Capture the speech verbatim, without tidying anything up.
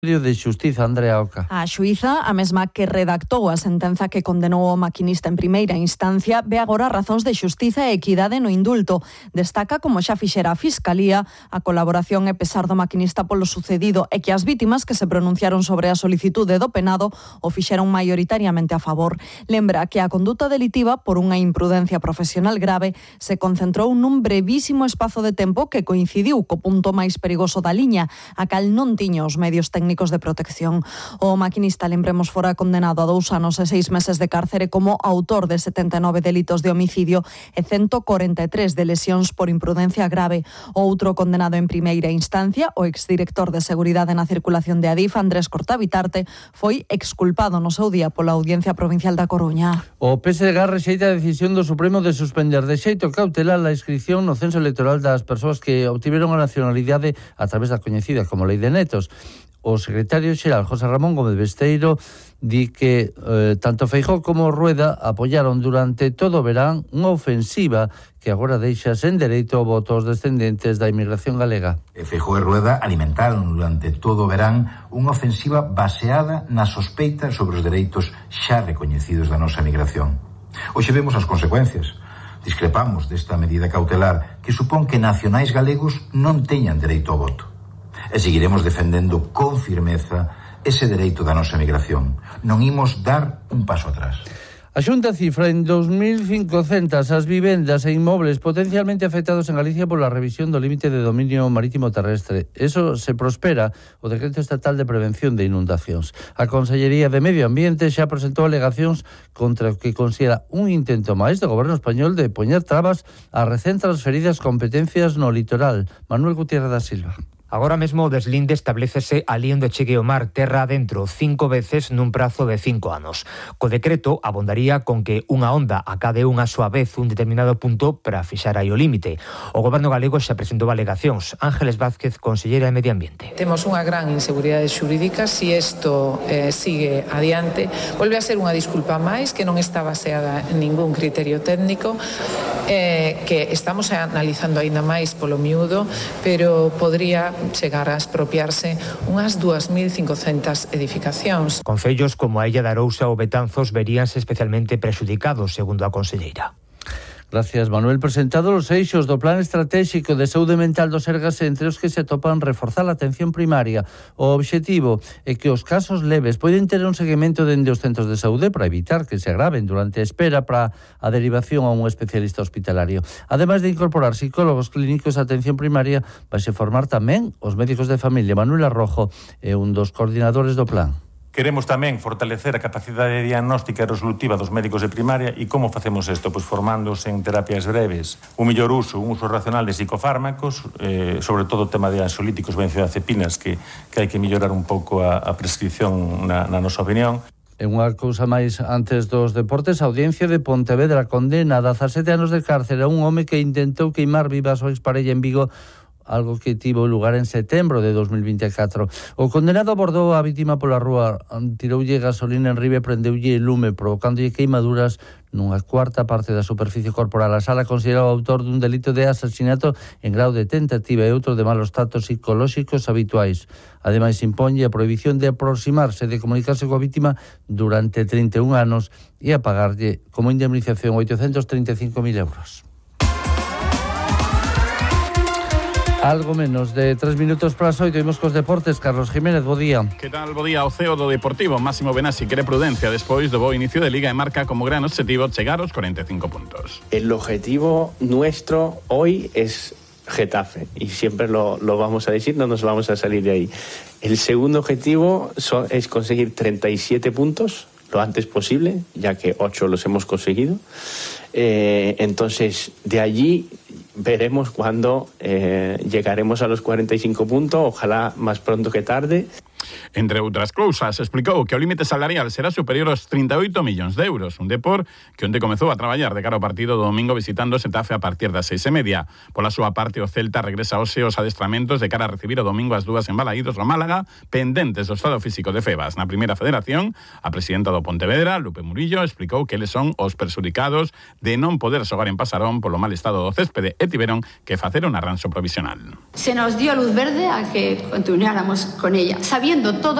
de Xustiza, Andrea Oca. A xuíza, a mesma que redactou a sentenza que condenou o maquinista en primeira instancia, ve agora razóns de xustiza e equidade no indulto. Destaca, como xa fixera a Fiscalía, a colaboración e pesar do maquinista polo sucedido e que as vítimas que se pronunciaron sobre a solicitude do penado o fixeron maioritariamente a favor. Lembra que a conduta delitiva por unha imprudencia profesional grave se concentrou nun brevísimo espazo de tempo que coincidiu co punto máis perigoso da liña, a cal non tiña os medios técnicos de protección. O maquinista, lembremos, fora condenado a dous anos e seis meses de cárcere como autor de setenta e nove delitos de homicidio e ciento corenta e tres de lesións por imprudencia grave. O outro condenado en primeira instancia, o exdirector de Seguridade na Circulación de Adif, Andrés Cortabitarte, foi exculpado no seu día pola Audiencia Provincial da Coruña. O P S D G rexeita a decisión do Supremo de suspender de xeito cautelar a inscripción no censo electoral das persoas que obtiveron a nacionalidade a través da coñecida como Lei de Netos. O secretario xeral José Ramón Gómez Besteiro di que eh, tanto Feijóo como Rueda apoyaron durante todo o verán unha ofensiva que agora deixa sen dereito ao voto aos descendentes da inmigración galega. Feijóo e Rueda alimentaron durante todo o verán unha ofensiva baseada na sospeita sobre os dereitos xa recoñecidos da nosa migración. Hoxe vemos as consecuencias. Discrepamos desta medida cautelar que supón que nacionais galegos non teñan dereito ao voto. E seguiremos defendendo con firmeza ese dereito da nosa migración. Non imos dar un paso atrás. A Xunta cifra en dos mil cincocentas as vivendas e inmobles potencialmente afectados en Galicia pola revisión do límite de dominio marítimo terrestre. Eso se prospera o Decreto Estatal de Prevención de Inundacións. A Consellería de Medio Ambiente xa presentou alegacións contra o que considera un intento máis do Goberno español de poñer trabas ás recén transferidas competencias no litoral. Manuel Gutiérrez da Silva. Agora mesmo o deslinde establécese alí onde chegue o mar terra adentro cinco veces nun prazo de cinco anos. Co decreto abondaría con que unha onda acade unha súa vez un determinado punto para fixar aí o límite. O Goberno galego xa presentou alegacións. Ángeles Vázquez, consellera de Medio Ambiente. Temos unha gran inseguridade xurídica. Si isto eh, sigue adiante, volve a ser unha disculpa máis que non está baseada en ningún criterio técnico, eh, que estamos analizando aínda máis polo miúdo, pero podría chegar a expropiarse unhas dúas mil cincocentas edificacións. Concellos como a Illa de Arousa ou Betanzos veríanse especialmente prexudicados, segundo a conselleira. Gracias, Manuel. Presentado os eixos do Plan Estratégico de Saúde Mental do Sergas, entre os que se topan reforzar a atención primaria. O obxectivo é que os casos leves poden ter un seguimento dende os centros de saúde para evitar que se agraven durante a espera para a derivación a un especialista hospitalario. Ademais de incorporar psicólogos clínicos a atención primaria, vai se formar tamén os médicos de familia. Manuel Arrojo é un dos coordinadores do plan. Queremos tamén fortalecer a capacidade diagnóstica e resolutiva dos médicos de primaria. E como facemos isto? Pois formándose en terapias breves, un mellor uso, un uso racional de psicofármacos, eh, sobre todo o tema de ansiolíticos, benzodiazepinas, que, que hai que mellorar un pouco a, a prescripción na, na nosa opinión. E unha cousa máis antes dos deportes, a Audiencia de Pontevedra condena a dezasete anos de cárcere a un home que intentou queimar viva a súa exparella en Vigo, algo que tivo lugar en setembro de dos mil veinticuatro. O condenado abordou a vítima pola rúa, tiroulle gasolina en riba e prendeulle lume, provocándolle queimaduras nunha cuarta parte da superficie corporal. A sala considera o autor dun delito de asasinato en grau de tentativa e outro de malos tratos psicolóxicos habituais. Ademais, imponlle a prohibición de aproximarse e de comunicarse coa vítima durante trinta e un anos e a pagarlle como indemnización oitocentos trinta e cinco mil euros. Algo menos de tres minutos para as oito. Imos cos deportes. Carlos Jiménez, bo día. Que tal, bo día? O C E O do Deportivo, Máximo Benassi, quere prudencia despois do bo inicio de Liga e marca como gran objetivo chegar aos cuarenta y cinco puntos. El objetivo nuestro hoy es Getafe y siempre lo, lo vamos a decir, no nos vamos a salir de ahí. El segundo objetivo son, es conseguir treinta y siete puntos lo antes posible, ya que ocho los hemos conseguido. Eh, entonces, de allí veremos cuándo eh, llegaremos a los cuarenta y cinco puntos, ojalá más pronto que tarde. Entre outras cousas, explicou que o límite salarial será superior aos trinta e oito millóns de euros, un Depor que onte comezou a traballar de cara ao partido do domingo visitando Xetafe a partir das seis e media. Pola súa parte, o Celta regresa hoxe aos adestramentos de cara a recibir o domingo as dúas en Balaídos o Málaga, pendentes do estado físico de Febas. Na primeira federación, a presidenta do Pontevedra, Lupe Murillo, explicou que eles son os perxudicados de non poder xogar en Pasarón polo mal estado do céspede e tiveron que facer un arranxo provisional. Se nos dio luz verde a que continuáramos con ella, sabiendo todo